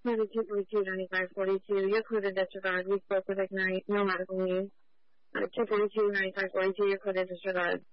9242-9542, you're clear to disregard. We spoke with Ignite, no medical needs. 242-9542, you're clear to disregard.